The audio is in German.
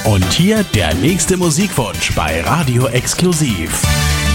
Und hier der nächste Musikwunsch bei Radio Exklusiv.